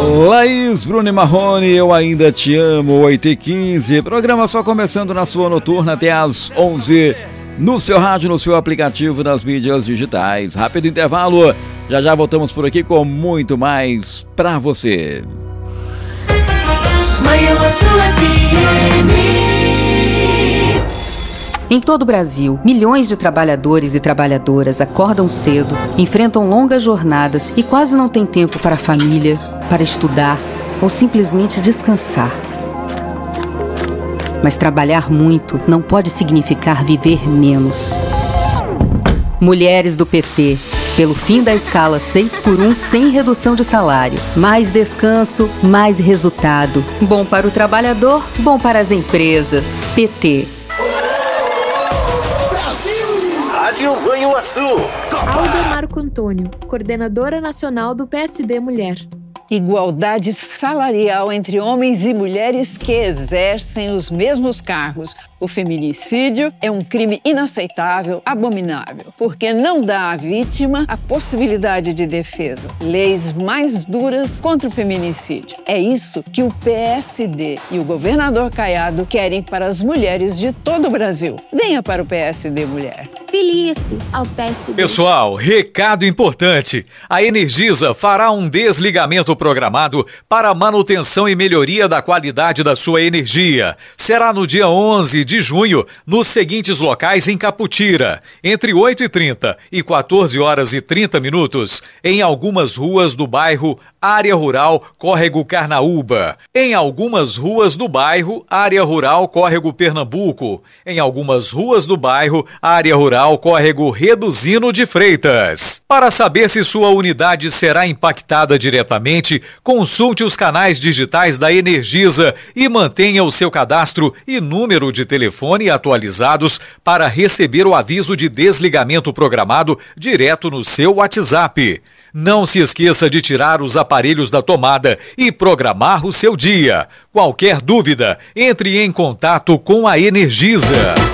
Laís, Bruno e Marrone, eu ainda te amo, 8h15. Programa só começando na sua noturna até às 11 no seu rádio, no seu aplicativo, nas mídias digitais. Rápido intervalo, já voltamos por aqui com muito mais pra você. Em todo o Brasil, milhões de trabalhadores e trabalhadoras acordam cedo, enfrentam longas jornadas e quase não têm tempo para a família, para estudar ou simplesmente descansar. Mas trabalhar muito não pode significar viver menos. Mulheres do PT, pelo fim da escala 6x1 sem redução de salário. Mais descanso, mais resultado. Bom para o trabalhador, bom para as empresas. PT. Rádio Banhuaçu. Alda Marco Antônio, coordenadora nacional do PSD Mulher. Igualdade salarial entre homens e mulheres que exercem os mesmos cargos. O feminicídio é um crime inaceitável, abominável, porque não dá à vítima a possibilidade de defesa. Leis mais duras contra o feminicídio. É isso que o PSD e o governador Caiado querem para as mulheres de todo o Brasil. Venha para o PSD Mulher. Filie-se ao PSD. Pessoal, recado importante. A Energisa fará um desligamento programado para a manutenção e melhoria da qualidade da sua energia. Será no dia 11 de junho, nos seguintes locais em Caputira, entre 8h30 e 14h30, em algumas ruas do bairro Área Rural Córrego Carnaúba, em algumas ruas do bairro Área Rural Córrego Pernambuco, em algumas ruas do bairro Área Rural Córrego Reduzino de Freitas. Para saber se sua unidade será impactada diretamente, consulte os canais digitais da Energisa e mantenha o seu cadastro e número de telefone atualizados para receber o aviso de desligamento programado direto no seu WhatsApp. Não se esqueça de tirar os aparelhos da tomada e programar o seu dia. Qualquer dúvida, entre em contato com a Energisa.